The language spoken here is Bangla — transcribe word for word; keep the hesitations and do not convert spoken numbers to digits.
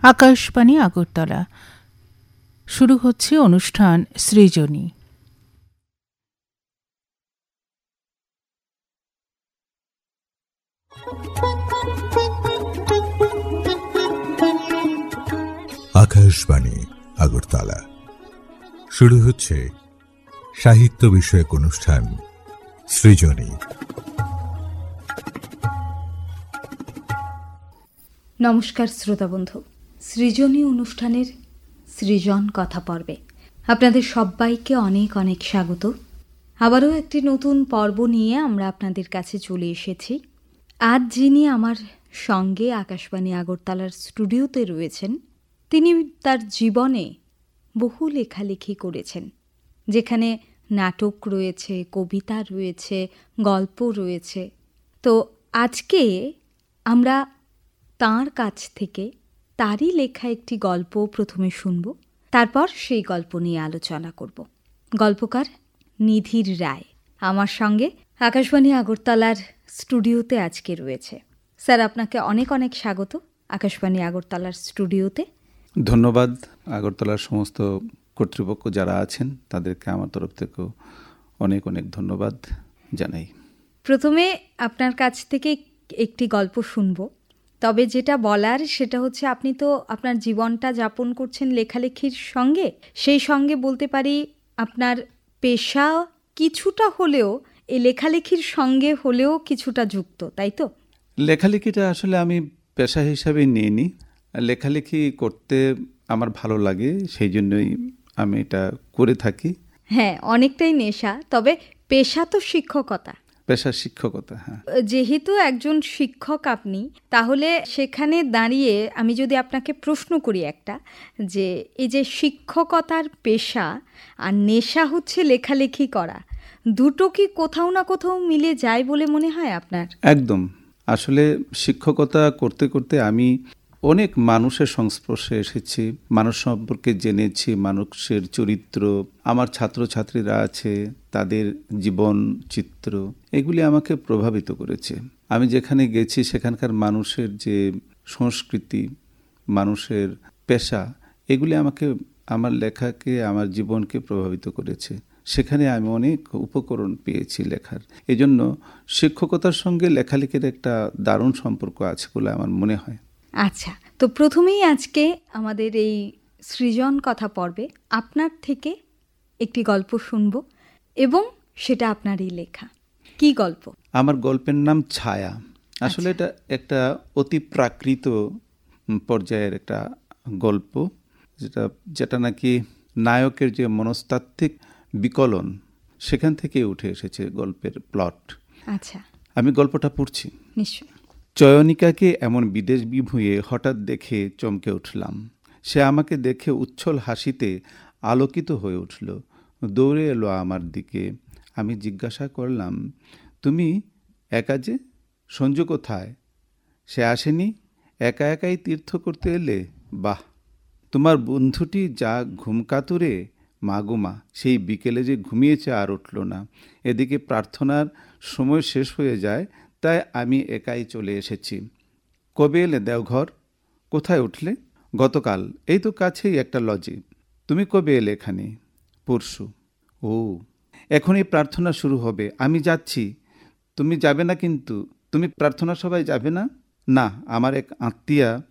আকাশবাণী আগরতলা। শুরু হচ্ছে অনুষ্ঠান সৃজনী। আকাশবাণী আগরতলা শুরু হচ্ছে সাহিত্য বিষয়ক অনুষ্ঠান সৃজনী। নমস্কার শ্রোতা বন্ধু, সৃজনী অনুষ্ঠানের সৃজন কথা পর্বে আপনাদের সবাইকে অনেক অনেক স্বাগত। আবারও একটি নতুন পর্ব নিয়ে আমরা আপনাদের কাছে চলে এসেছি। আজ যিনি আমার সঙ্গে আকাশবাণী আগরতলার স্টুডিওতে রয়েছেন, তিনি তার জীবনে বহু লেখালেখি করেছেন, যেখানে নাটক রয়েছে, কবিতা রয়েছে, গল্প রয়েছে। তো আজকে আমরা তাঁর কাছ থেকে তারই লেখা একটি গল্প প্রথমে শুনব, তারপর সেই গল্প নিয়ে আলোচনা করব। গল্পকার নিধির রায় আমার সঙ্গে আকাশবাণী আগরতলার স্টুডিওতে আজকে রয়েছে। স্যার, আপনাকে অনেক অনেক স্বাগত আকাশবাণী আগরতলার স্টুডিওতে। ধন্যবাদ। আগরতলার সমস্ত কর্তৃপক্ষ যারা আছেন তাদেরকে আমার তরফ থেকেও অনেক অনেক ধন্যবাদ জানাই। প্রথমে আপনার কাছ থেকে একটি গল্প শুনব, তবে যেটা বলার সেটা হচ্ছে, আপনি তো আপনার জীবনটা যাপন করছেন লেখালেখির সঙ্গে, সেই সঙ্গে বলতে পারি আপনার পেশা কিছুটা হলেও এই লেখালেখির সঙ্গে হলেও কিছুটা যুক্ত, তাই তো? লেখালেখিটা আসলে আমি পেশা হিসাবে নিইনি, লেখালেখি করতে আমার ভালো লাগে, সেই জন্যই আমি এটা করে থাকি। হ্যাঁ, অনেকটাই নেশা, তবে পেশা তো শিক্ষকতা। পেশা শিক্ষকতা, হ্যাঁ। যেহেতু একজন শিক্ষক আপনি, তাহলে সেখানে দাঁড়িয়ে আমি যদি আপনাকে প্রশ্ন করি একটা, যে এই যে শিক্ষকতার পেশা আর নেশা হচ্ছে লেখালেখি করা, দুটো কি কোথাও না কোথাও মিলে যায় বলে মনে হয় আপনার? একদম। আসলে শিক্ষকতা করতে করতে আমি অনেক মানুষের সংস্পর্শে এসেছি, মানুষ সম্পর্কে জেনেছি, মানুষের চরিত্র, আমার ছাত্রছাত্রীরা আছে তাদের জীবন চিত্র, এগুলি আমাকে প্রভাবিত করেছে। আমি যেখানে গেছি সেখানকার মানুষের যে সংস্কৃতি, মানুষের পেশা, এগুলি আমাকে, আমার লেখাকে, আমার জীবনকে প্রভাবিত করেছে। সেখানে আমি অনেক উপকরণ পেয়েছি লেখার। এজন্য শিক্ষকতার সঙ্গে লেখালেখির একটা দারুণ সম্পর্ক আছে বলে আমার মনে হয়। আচ্ছা, তো প্রথমেই আজকে আমাদের এই সৃজন কথা পর্বে আপনার থেকে একটি গল্প শুনব, এবং সেটা আপনারই লেখা। কি গল্প? আমার গল্পের নাম ছায়া। আসলে এটা একটা অতি প্রাকৃত পর্যায়ের একটা গল্প, যেটা যেটা নাকি নায়কের যে মনস্তাত্ত্বিক বিকলন, সেখান থেকে উঠে এসেছে গল্পের প্লট। আচ্ছা, আমি গল্পটা পড়ছি। নিশ্চয়। চয়নিকাকে এমন বিদেশ বিভুঁয়ে হঠাৎ দেখে চমকে উঠলাম। সে আমাকে দেখে উচ্ছল হাসিতে আলোকিত হয়ে উঠল, দৌড়ে এলো আমার দিকে। আমি জিজ্ঞাসা করলাম, তুমি একা যে? সঞ্জু কোথায়? সে আসেনি? একা একাই তীর্থ করতে এলে? বাহ, তোমার বন্ধুটি যা ঘুমকাতুরে, মাগুমা, সেই বিকেলে যে ঘুমিয়েছে আর উঠল না। এদিকে প্রার্থনার সময় শেষ হয়ে যায়, তাই আমি একাই চলে এসেছি। কবে এলে দেওঘর? কোথায় উঠলে? গতকাল। এই তো কাছেই একটা লজে। তুমি কবে এলে এখানে? পরশু। ও, এখনই প্রার্থনা শুরু হবে, আমি যাচ্ছি। তুমি যাবে না কিন্তু? তুমি প্রার্থনা সবাই যাবে না? না, আমার এক আত্মীয়া